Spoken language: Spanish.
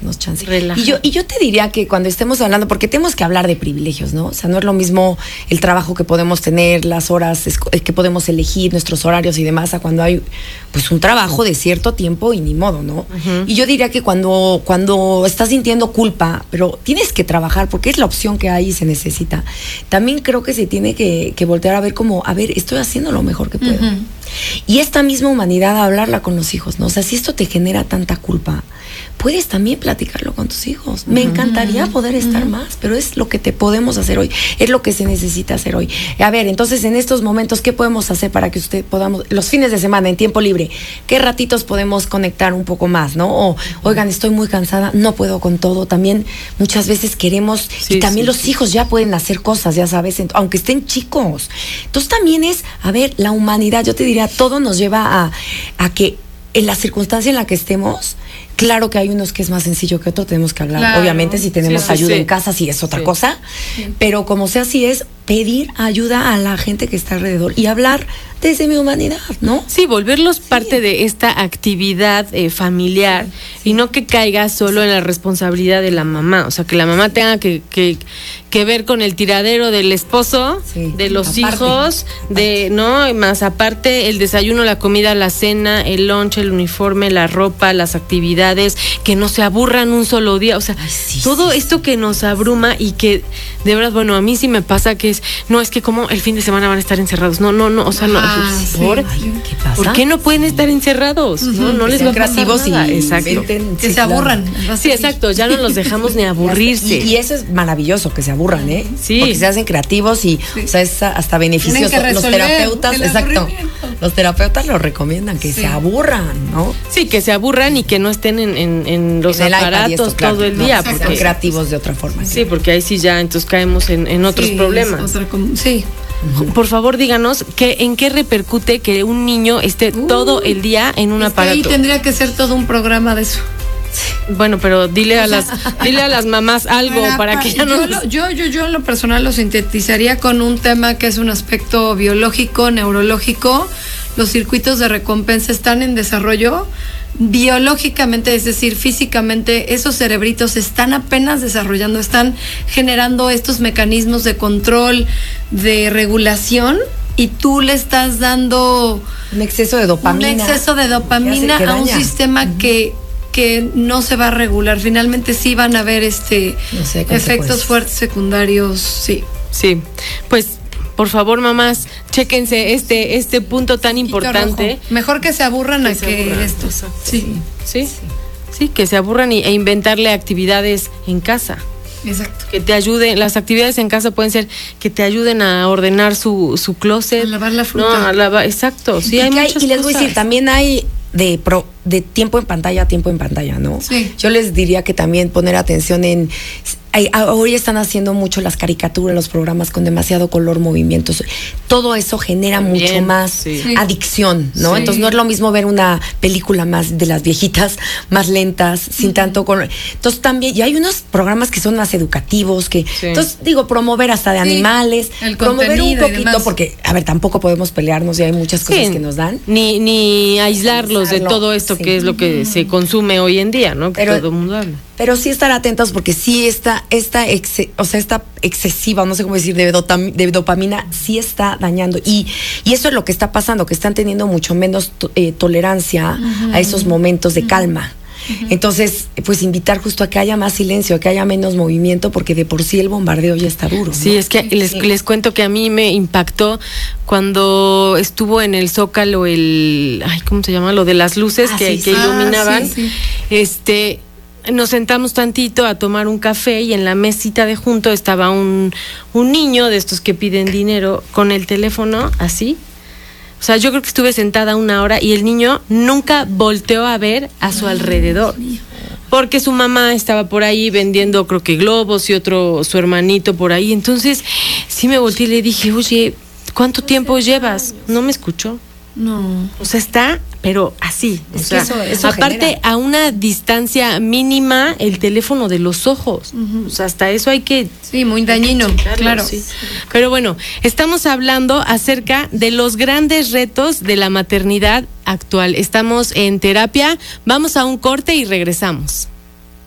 darnos chance. Relajar. Y yo te diría que cuando estemos hablando, porque tenemos que hablar de privilegios, ¿no? O sea, no es lo mismo el trabajo que podemos tener, las horas que podemos elegir, nuestros horarios y demás, a cuando hay pues un trabajo de cierto tiempo y ni modo, ¿no? Y yo diría que cuando estás sintiendo culpa, pero tienes que trabajar porque es la opción que hay y se necesita, también creo que se tiene que voltear a ver como, a ver, estoy haciendo lo mejor que puedo. Y esta misma humanidad, hablarla con los hijos, ¿no? O sea, si esto te genera tanta culpa, puedes también platicarlo con tus hijos. Me encantaría poder estar más, pero es lo que te podemos hacer hoy, es lo que se necesita hacer hoy. A ver, entonces en estos momentos, ¿qué podemos hacer para que usted podamos, los fines de semana, en tiempo libre, qué ratitos podemos conectar un poco más, ¿no? O, oigan, estoy muy cansada, no puedo con todo. También muchas veces queremos, y también los hijos ya pueden hacer cosas, ya sabes, aunque estén chicos. Entonces también es, a ver, la humanidad, yo te diría, todo nos lleva a que en la circunstancia en la que estemos, claro que hay unos que es más sencillo que otro, tenemos que hablar. Claro. Obviamente, si tenemos ayuda en casa, sí es otra cosa. Pero como sea, sí es pedir ayuda a la gente que está alrededor y hablar desde mi humanidad, ¿no? Sí, volverlos parte de esta actividad familiar y no que caiga solo en la responsabilidad de la mamá. O sea, que la mamá tenga que ver con el tiradero del esposo, de los hijos, ¿no? Más aparte, el desayuno, la comida, la cena, el lunch, el uniforme, la ropa, las actividades, que no se aburran un solo día. O sea, todo esto que nos abruma y que, de verdad, bueno, a mí sí me pasa que es que como el fin de semana van a estar encerrados. No, o sea, no. ¿Qué pasa? ¿Por qué no pueden estar encerrados? No les va a pasar nada. Exacto. Que se aburran. Sí, exacto, ya no los dejamos ni aburrirse. Y eso es maravilloso, que se aburran, ¿eh? Sí. Porque se hacen creativos y, o sea, es hasta beneficioso. Los terapeutas, los terapeutas lo recomiendan, que se aburran, ¿no? Sí, que se aburran y que no estén en los aparatos todo el día. Porque son creativos de otra forma. Sí, porque ahí sí ya entonces caemos en otros problemas. Sí. Por favor, díganos en qué repercute que un niño esté todo el día en un aparato. Ahí tendría que ser todo un programa de eso. Bueno, pero dile a las mamás algo para que ya no. Yo en lo personal lo sintetizaría con un tema que es un aspecto biológico, neurológico. Los circuitos de recompensa están en desarrollo. Biológicamente, es decir, físicamente, esos cerebritos están apenas desarrollando, están generando estos mecanismos de control, de regulación, y tú le estás dando un exceso de dopamina a un sistema que no se va a regular. Finalmente sí van a haber efectos fuertes secundarios, sí. Sí, pues por favor, mamás, chéquense este punto tan importante. Mejor que se aburran a que esto. Sí, que se aburran e inventarle actividades en casa. Exacto. Que te ayuden, las actividades en casa pueden ser que te ayuden a ordenar su closet. A lavar la fruta. Exacto, sí, hay muchas cosas. Y les voy a decir, también hay de tiempo en pantalla, ¿no? Sí. Yo les diría que también poner atención en... Hoy están haciendo mucho las caricaturas, los programas con demasiado color, movimientos. Todo eso genera mucho más adicción, ¿no? Sí. Entonces no es lo mismo ver una película más de las viejitas, más lentas, sin tanto color. Entonces también, y hay unos programas que son más educativos, entonces digo, promover hasta de animales, promover un poquito, porque, a ver, tampoco podemos pelearnos y hay muchas cosas que nos dan. Ni aislarlos de todo esto que es lo que se consume hoy en día, ¿no? Que todo el mundo habla. Pero sí estar atentos porque sí esta excesiva, no sé cómo decir, de dopamina, sí está dañando. Y eso es lo que está pasando, que están teniendo mucho menos tolerancia a esos momentos de calma. Entonces, pues invitar justo a que haya más silencio, a que haya menos movimiento, porque de por sí el bombardeo ya está duro, ¿no? Sí, es que les cuento que a mí me impactó cuando estuvo en el Zócalo ¿cómo se llama? Lo de las luces que iluminaban. Nos sentamos tantito a tomar un café y en la mesita de junto estaba un niño de estos que piden dinero con el teléfono así. O sea, yo creo que estuve sentada 1 hora y el niño nunca volteó a ver a su alrededor. Porque su mamá estaba por ahí vendiendo, creo que globos, y su hermanito por ahí. Entonces, sí me volteé y le dije, oye, ¿cuánto tiempo llevas? No me escuchó. No. O sea, está, pero así. O sea, eso aparte, genera. a una distancia mínima, el teléfono de los ojos. O sea, hasta eso hay que... Sí, muy dañino, claro. Sí. Pero bueno, estamos hablando acerca de los grandes retos de la maternidad actual. Estamos en terapia. Vamos a un corte y regresamos.